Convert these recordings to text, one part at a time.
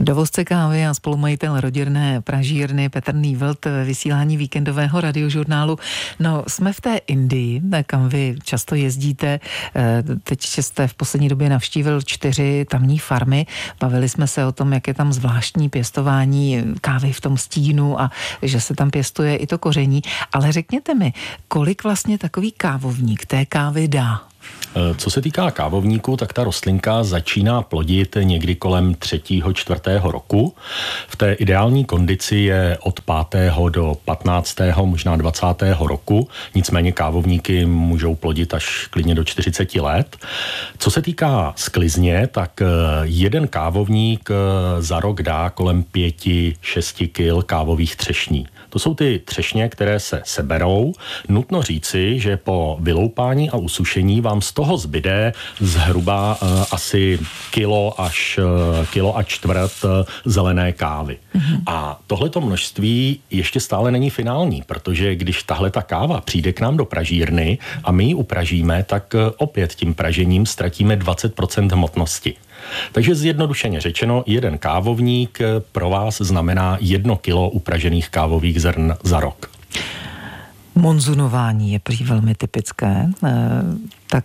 Dovozce kávy a spolumajitel rodinné pražírny Petr Nývlt ve vysílání víkendového radiožurnálu. No, jsme v té Indii, kam vy často jezdíte. Teď jste v poslední době navštívil 4 tamní farmy. Bavili jsme se o tom, jak je tam zvláštní pěstování kávy v tom stínu a že se tam pěstuje i to koření. Ale řekněte mi, kolik vlastně takový kávovník té kávy dá? Co se týká kávovníku, tak ta rostlinka začíná plodit někdy kolem 3., 4. roku. V té ideální kondici je od 5. do 15., možná 20. roku. Nicméně kávovníky můžou plodit až klidně do 40 let. Co se týká sklizně, tak jeden kávovník za rok dá kolem 5-6 kil kávových třešní. To jsou ty třešně, které se seberou. Nutno říci, že po vyloupání a usušení vám z toho zbyde zhruba asi kilo a čtvrt zelené kávy. Mm-hmm. A tohleto množství ještě stále není finální, protože když tahle ta káva přijde k nám do pražírny a my ji upražíme, tak opět tím pražením ztratíme 20% hmotnosti. Takže zjednodušeně řečeno, jeden kávovník pro vás znamená 1 kilo upražených kávových zrn za rok. Monzunování je prý velmi typické, tak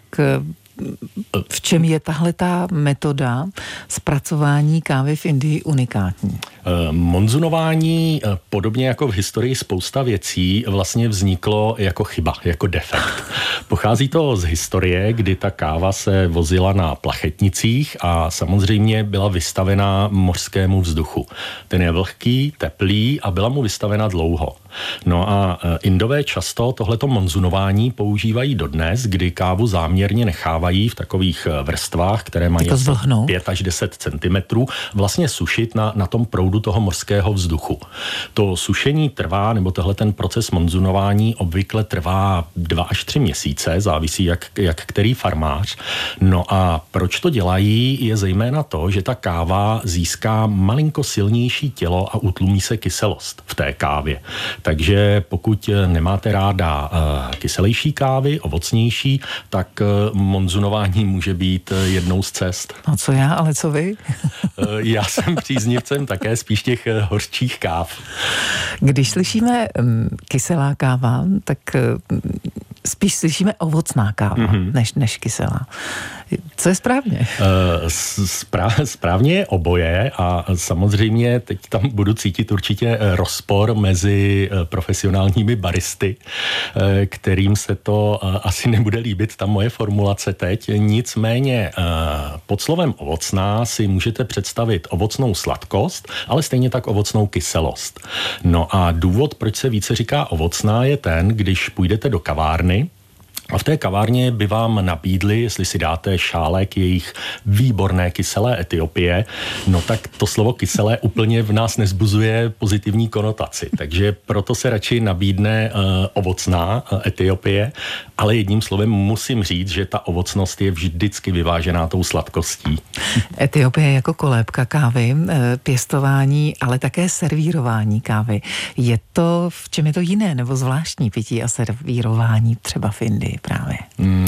v čem je tahleta metoda zpracování kávy v Indii unikátní? Monzunování, podobně jako v historii spousta věcí, vlastně vzniklo jako chyba, jako defekt. Pochází to z historie, kdy ta káva se vozila na plachetnicích a samozřejmě byla vystavena mořskému vzduchu. Ten je vlhký, teplý a byla mu vystavena dlouho. No a Indové často tohleto monzunování používají dodnes, kdy kávu záměrně nechávají v takových vrstvách, které mají 5 až 10 cm, vlastně sušit na tom proudu toho mořského vzduchu. To sušení trvá, nebo tohle ten proces monzunování obvykle trvá 2 až 3 měsíce, závisí jak který farmář. No a proč to dělají, je zejména to, že ta káva získá malinko silnější tělo a utlumí se kyselost v té kávě. Takže pokud nemáte ráda kyselější kávy, ovocnější, tak monzunování může být jednou z cest. No co já, ale co vy? Já jsem příznivcem také spíš těch hořčích káv. Když slyšíme kyselá káva, tak spíš slyšíme ovocná káva, než kyselá. Co je správně? Správně je oboje a samozřejmě teď tam budu cítit určitě rozpor mezi profesionálními baristy, kterým se to asi nebude líbit, ta moje formulace teď. Nicméně pod slovem ovocná si můžete představit ovocnou sladkost, ale stejně tak ovocnou kyselost. No a důvod, proč se více říká ovocná, je ten, když půjdete do kavárny, a v té kavárně by vám nabídli, jestli si dáte šálek jejich výborné kyselé Etiopie, no tak to slovo kyselé úplně v nás nezbuzuje pozitivní konotaci. Takže proto se radši nabídne ovocná Etiopie, ale jedním slovem musím říct, že ta ovocnost je vždycky vyvážená tou sladkostí. Etiopie jako kolébka kávy, pěstování, ale také servírování kávy. Je to, v čem je to jiné nebo zvláštní pití a servírování třeba v Indii právě?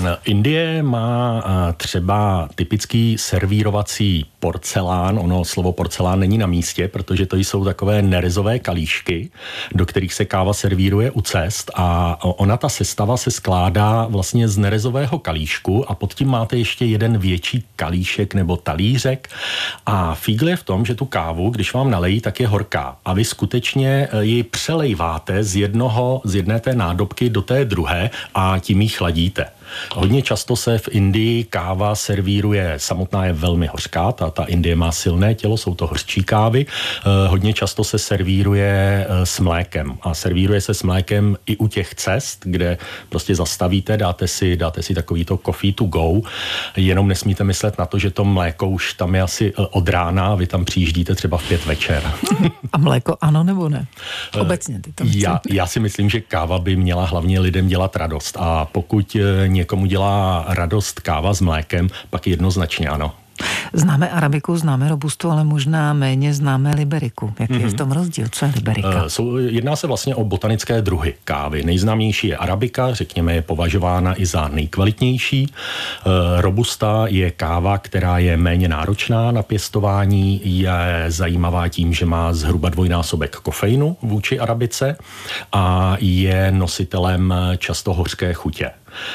Indie má třeba typický servírovací porcelán. Ono slovo porcelán není na místě, protože to jsou takové nerezové kalíšky, do kterých se káva servíruje u cest a ona ta sestava se skládá vlastně z nerezového kalíšku a pod tím máte ještě jeden větší kalíšek nebo talířek a fígl je v tom, že tu kávu, když vám nalejí, tak je horká a vy skutečně ji přelejváte z jedné té nádobky do té druhé a tím ji chladíte. Hodně často se v Indii káva servíruje, samotná je velmi hořká, ta Indie má silné tělo, jsou to hořčí kávy. Hodně často se servíruje s mlékem a servíruje se s mlékem i u těch cest, kde prostě zastavíte, dáte si takovýto coffee to go, jenom nesmíte myslet na to, že to mléko už tam je asi od rána a vy tam přijíždíte třeba v 5 večer. A mléko ano nebo ne? Obecně ty to já si myslím, že káva by měla hlavně lidem dělat radost a pokud někomu dělá radost káva s mlékem, pak jednoznačně ano. Známe arabiku, známe robustu, ale možná méně známe liberiku. Jaký je v tom rozdíl? Co je liberika? Jedná se vlastně o botanické druhy kávy. Nejznámější je arabika, řekněme, je považována i za nejkvalitnější. Robusta je káva, která je méně náročná na pěstování, je zajímavá tím, že má zhruba dvojnásobek kofeinu vůči arabice a je nositelem často hořké chutě.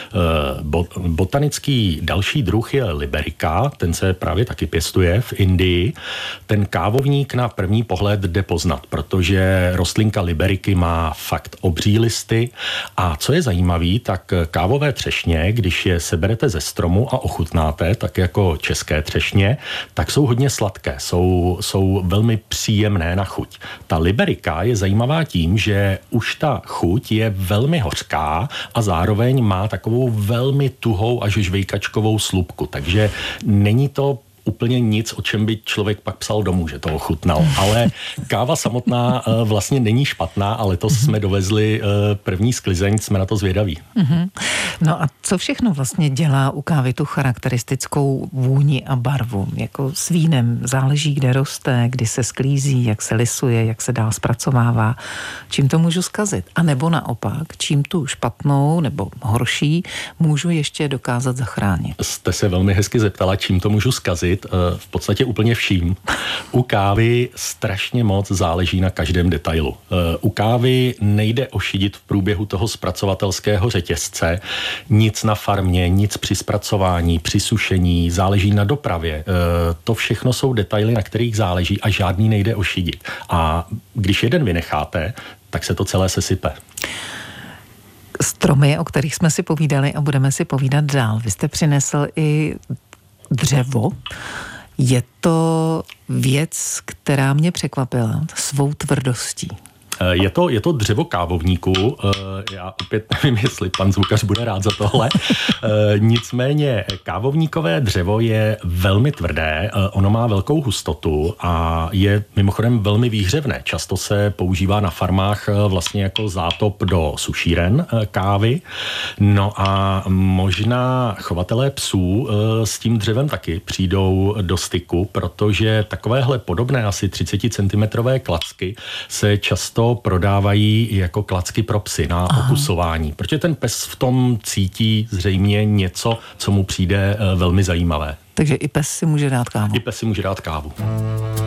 Botanický další druh je liberika, ten se právě taky pěstuje v Indii. Ten kávovník na první pohled jde poznat, protože rostlinka liberiky má fakt obří listy a co je zajímavé, tak kávové třešně, když je seberete ze stromu a ochutnáte, tak jako české třešně, tak jsou hodně sladké, jsou velmi příjemné na chuť. Ta liberika je zajímavá tím, že už ta chuť je velmi hořká a zároveň má takovou velmi tuhou až žvejkačkovou slupku, takže není to úplně nic, o čem by člověk pak psal domů, že to ochutnal. Ale káva samotná vlastně není špatná, ale letos jsme dovezli první sklizeň, jsme na to zvědaví. No a co všechno vlastně dělá u kávy tu charakteristickou vůni a barvu? Jako s vínem záleží, kde roste, kdy se sklízí, jak se lisuje, jak se dál zpracovává. Čím to můžu zkazit? A nebo naopak, čím tu špatnou nebo horší můžu ještě dokázat zachránit? Jste se velmi hezky zeptala, čím to můžu zkazit. V podstatě úplně vším. U kávy strašně moc záleží na každém detailu. U kávy nejde ošidit v průběhu toho zpracovatelského řetězce. Nic na farmě, nic při zpracování, při sušení, záleží na dopravě. To všechno jsou detaily, na kterých záleží a žádný nejde ošidit. A když jeden vynecháte, tak se to celé sesype. Stromy, o kterých jsme si povídali a budeme si povídat dál. Vy jste přinesl i dřevo. Je to věc, která mě překvapila svou tvrdostí. Je to dřevo kávovníku, já opět nevím, jestli pan zvukař bude rád za tohle, nicméně kávovníkové dřevo je velmi tvrdé, ono má velkou hustotu a je mimochodem velmi výhřevné. Často se používá na farmách vlastně jako zátop do sušíren kávy, no a možná chovatelé psů s tím dřevem taky přijdou do styku, protože takovéhle podobné asi 30 cm klacky se často prodávají jako klacky pro psy na okusování, protože ten pes v tom cítí zřejmě něco, co mu přijde velmi zajímavé. Takže i pes si může dát kávu. I pes si může dát kávu.